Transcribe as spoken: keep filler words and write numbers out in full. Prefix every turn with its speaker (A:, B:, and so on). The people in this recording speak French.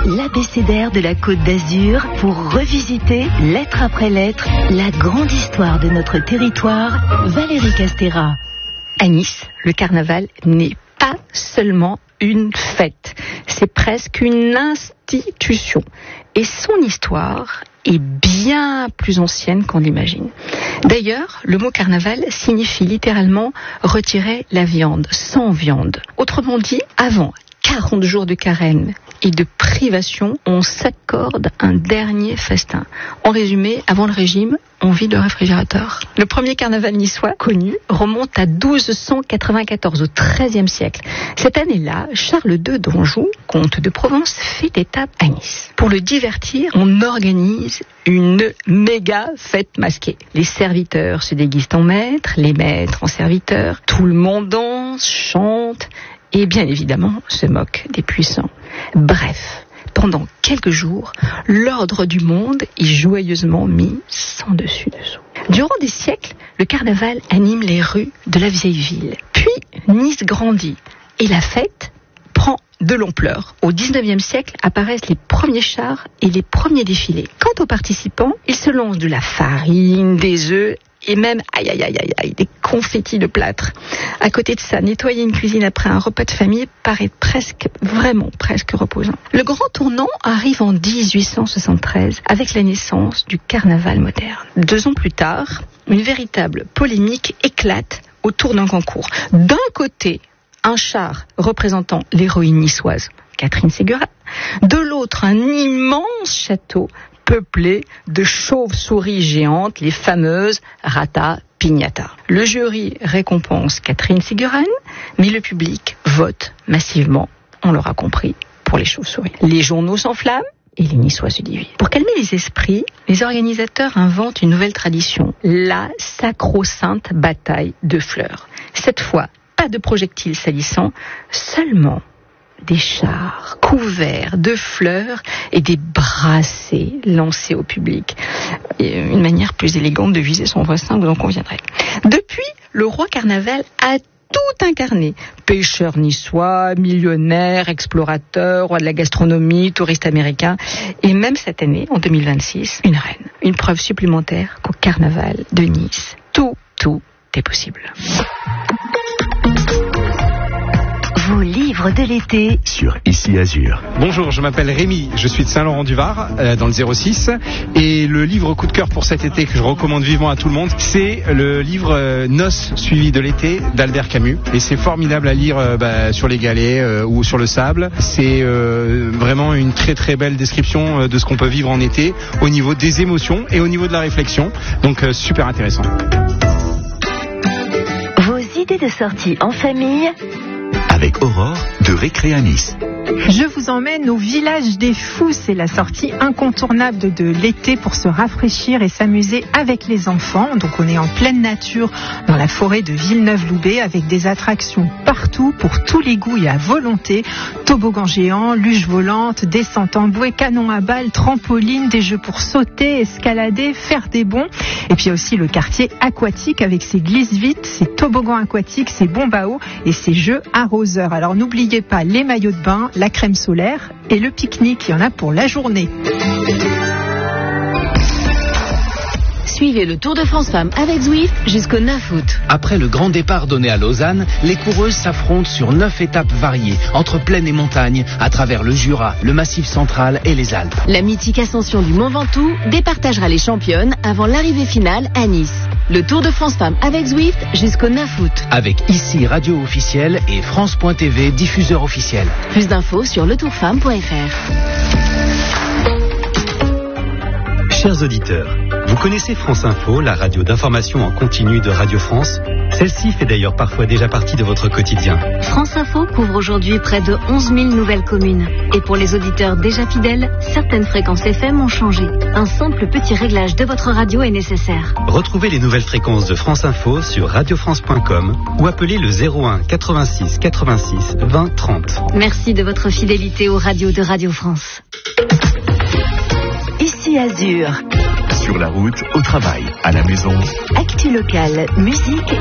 A: l'abécédaire de la Côte d'Azur pour revisiter, lettre après lettre, la grande histoire de notre territoire. Valérie Castéra.
B: À Nice, le carnaval n'est pas seulement une fête, c'est presque une institution. Et son histoire est bien plus ancienne qu'on l'imagine. D'ailleurs, le mot carnaval signifie littéralement retirer la viande, sans viande. Autrement dit, avant quarante jours de carême et de privation, on s'accorde un dernier festin. En résumé, avant le régime, on vide le réfrigérateur. Le premier carnaval niçois connu remonte à douze cent quatre-vingt-quatorze, au treizième siècle. Cette année-là, Charles deux d'Anjou, comte de Provence, fait étape à Nice. Pour le divertir, on organise une méga fête masquée. Les serviteurs se déguisent en maîtres, les maîtres en serviteurs. Tout le monde danse, chante et bien évidemment se moque des puissants. Bref, pendant quelques jours, l'ordre du monde est joyeusement mis sans dessus-dessous. Durant des siècles, le carnaval anime les rues de la vieille ville. Puis, Nice grandit et la fête prend de l'ampleur. Au dix-neuvième siècle apparaissent les premiers chars et les premiers défilés. Quant aux participants, ils se lancent de la farine, des œufs et même, aïe aïe aïe aïe aïe, des confettis de plâtre. À côté de ça, nettoyer une cuisine après un repas de famille paraît presque, vraiment presque reposant. Le grand tournant arrive en dix-huit cent soixante-treize avec la naissance du carnaval moderne. Deux ans plus tard, une véritable polémique éclate autour d'un concours. D'un côté, un char représentant l'héroïne niçoise, Catherine Ségura. De l'autre, un immense château peuplé de chauves-souris géantes, les fameuses Rata Pignata. Le jury récompense Catherine Ségurane, mais le public vote massivement, on l'aura compris, pour les chauves-souris. Les journaux s'enflamment et les Niçois se divisent. Pour calmer les esprits, les organisateurs inventent une nouvelle tradition, la sacro-sainte bataille de fleurs. Cette fois, pas de projectiles salissants, seulement des chars couverts de fleurs et des brassées lancées au public. Une manière plus élégante de viser son voisin, vous en conviendrez. Depuis, le roi carnaval a tout incarné. Pêcheur niçois, millionnaire, explorateur, roi de la gastronomie, touriste américain. Et même cette année, en deux mille vingt-six, une reine. Une preuve supplémentaire qu'au carnaval de Nice, tout, tout est possible.
A: Vos livres de l'été
C: sur Ici Azur.
D: Bonjour, je m'appelle Rémi, je suis de Saint-Laurent-du-Var, euh, dans le zéro six, et le livre coup de cœur pour cet été que je recommande vivement à tout le monde, c'est le livre euh, Noces suivies de l'été d'Albert Camus, et c'est formidable à lire euh, bah, sur les galets euh, ou sur le sable. C'est euh, vraiment une très très belle description euh, de ce qu'on peut vivre en été au niveau des émotions et au niveau de la réflexion, donc euh, super intéressant.
A: Vos idées de sortie en famille
C: avec Aurore de Récré à Nice.
E: Je vous emmène au village des fous. C'est la sortie incontournable de, de l'été pour se rafraîchir et s'amuser avec les enfants. Donc on est en pleine nature dans la forêt de Villeneuve-Loubet avec des attractions partout pour tous les goûts et à volonté. Toboggan géant, luge volante, descente en bouée, canon à balles, trampoline, des jeux pour sauter, escalader, faire des bonds. Et puis aussi le quartier aquatique avec ses glisse-vite, ses toboggans aquatiques, ses bombes à eau et ses jeux arroseurs. Alors n'oubliez pas les maillots de bain, la crème solaire et le pique-nique, il y en a pour la journée.
F: Suivez le Tour de France Femmes avec Zwift jusqu'au neuf août.
G: Après le grand départ donné à Lausanne, les coureuses s'affrontent sur neuf étapes variées, entre plaine et montagne, à travers le Jura, le Massif central et les Alpes.
F: La mythique ascension du Mont Ventoux départagera les championnes avant l'arrivée finale à Nice. Le Tour de France Femmes avec Zwift jusqu'au neuf août.
G: Avec Ici Radio officiel et France point T V diffuseur officiel.
F: Plus d'infos sur le tour femme point f r.
C: Chers auditeurs, vous connaissez France Info, la radio d'information en continu de Radio France? Celle-ci fait d'ailleurs parfois déjà partie de votre quotidien.
H: France Info couvre aujourd'hui près de onze mille nouvelles communes. Et pour les auditeurs déjà fidèles, certaines fréquences F M ont changé. Un simple petit réglage de votre radio est nécessaire.
C: Retrouvez les nouvelles fréquences de France Info sur radio france point com ou appelez le zéro un quatre-vingt-six quatre-vingt-six vingt trente.
H: Merci de votre fidélité aux radios de Radio France.
A: Ici Azur.
C: Sur la route, au travail, à la maison.
A: Actu locale, musique